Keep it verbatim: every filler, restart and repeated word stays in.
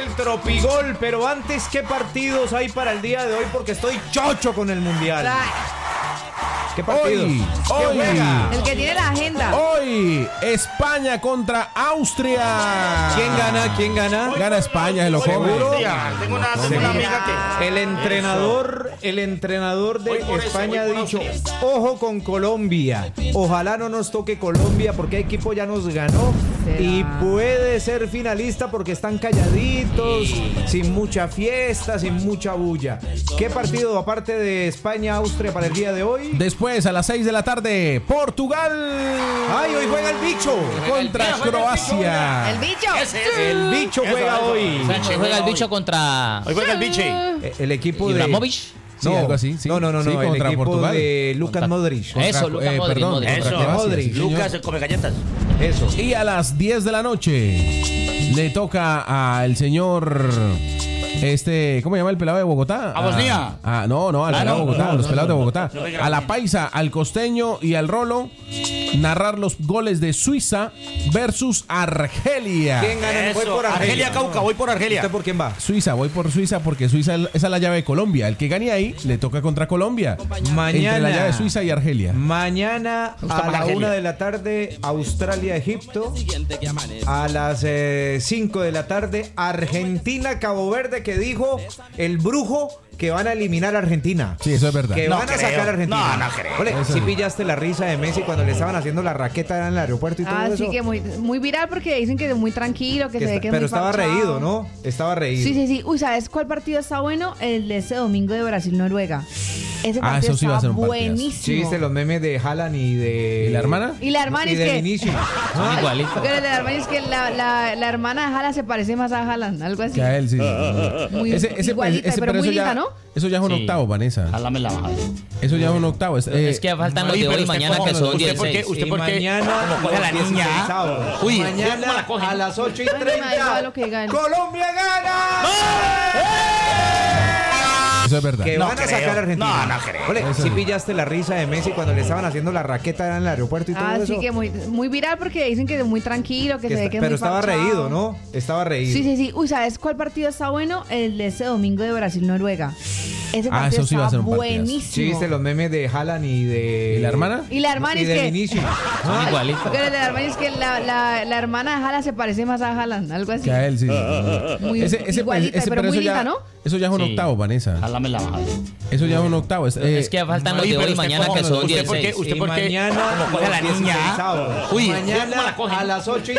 el Tropigol, pero antes, ¿qué partidos hay para el día de hoy? Porque estoy chocho con el Mundial. ¿Qué partidos? Hoy, ¿Qué hoy, juega? El que tiene la agenda. Hoy, España contra Austria. ¿Quién gana? ¿Quién gana? Gana España, se lo come. ¿Seguro? Tengo una, tengo una amiga que... El entrenador, el entrenador de Voy por eso, España voy ha por dicho, Austria. ojo con Colombia. Ojalá no nos toque Colombia porque el equipo ya nos ganó ¿Será? y puede ser finalista porque están calladitos, sin mucha fiesta, sin mucha bulla. ¿Qué partido aparte de España-Austria para el día de hoy? Después, a las seis de la tarde, Portugal. ¡Ay, hoy juega el bicho! Contra Croacia. El bicho. El bicho juega eso. hoy. Sánchez juega el bicho contra Hoy juega el biche. Eh, El equipo de... Ibrahimovic. Sí, algo así, sí. No, no, no, Sí, no, el contra equipo Portugal. de Lucas Contra- Modric. Eso, Contra- Lucas eh, Modric, perdón, Modric. contra Eso. Croacia, Modric. sí, señor. Lucas come galletas. Eso. Y a las diez de la noche le toca al señor este, ¿cómo se llama el pelado de Bogotá? ¿A Bosnia? Ah, no, no, al Ah, pelado no, de Bogotá, no, a los no, pelados no. de Bogotá. No me A la graben. Paisa, al Costeño y al Rolo narrar los goles de Suiza versus Argelia. ¿Quién gana? Voy Eso. por Argelia. Argelia Cauca, voy por Argelia. ¿Usted por quién va? Suiza, voy por Suiza porque Suiza esa es la llave de Colombia. El que gane ahí le toca contra Colombia. Mañana. Entre la llave de Suiza y Argelia. Mañana gusta a más la Argelia. una de la tarde, Australia-Egipto. A las eh, cinco de la tarde, Argentina-Cabo Verde, que dijo el brujo que van a eliminar a Argentina. Sí, eso es verdad. Que No van a creo. sacar a Argentina. No, no creo. Ole, Eso ¿sí no. pillaste la risa de Messi cuando le estaban haciendo la raqueta en el aeropuerto y todo Así eso? que muy, muy viral porque dicen que es muy tranquilo, que, Que se ve está- que es pero muy estaba parchado. reído, ¿no? Estaba reído. Sí, sí, sí. Uy, ¿sabes cuál partido está bueno? El de ese domingo de Brasil-Noruega. Ese Ah, partido eso sí va a estaba ser un partidazo. buenísimo. Sí, viste los memes de Haaland y de... ¿Y la hermana? Y la hermana y es de que... Vinicius. Son igualitos. Porque el de la hermana es que la, la, la hermana de Haaland se parece más a Haaland, algo así. Que a él sí. Muy igualita, pero muy eso linda, ya, ¿no? Eso ya es un Sí. octavo, Vanessa. Jálame la bajada. Eso ya es un octavo. Es, eh, Es que faltan los Oye, de pero hoy y usted mañana cómo- que son usted por qué- dieciséis. usted Y por qué- mañana ¿Cómo juega la los niña? dieciséis avos. Uy, mañana ¿cómo la coge? a las ocho y Ay, me da igual treinta lo que gane. Colombia gana. eso es verdad. Que No van a creo. sacar a Argentina. No, no creo. Ole, Eso ¿sí no. pillaste la risa de Messi cuando le estaban haciendo la raqueta en el aeropuerto y todo Así eso? que muy, muy viral porque dicen que es muy tranquilo, que, Que se ve está- que es pero muy estaba parchado. reído, ¿no? Estaba reído. Sí, sí, sí. Uy, ¿sabes cuál partido está bueno? El de ese domingo de Brasil-Noruega. Ese Ah, partido eso sí va a ser estaba un partidazo. buenísimo. Sí, viste los memes de Haaland y de... ¿Y la hermana? Y la hermana y es de que... Vinicius. Son igualitos. Porque el de la hermana es que la, la, la hermana de Haaland se parece más a Haaland, algo así. Que a él sí. Muy igualita, pero muy eso linda, ya, ¿no? Eso ya es un Sí. octavo, Vanessa. Jálame la bajada. Eso ya es un octavo. Es, eh, Es que faltan los Oye, de pero hoy y usted mañana cómo- que son usted por qué- dieciséis. usted Y por qué- mañana ¿Cómo juega la los niña? dieciséis avos. Uy, mañana ¿cómo la coge? a las ocho y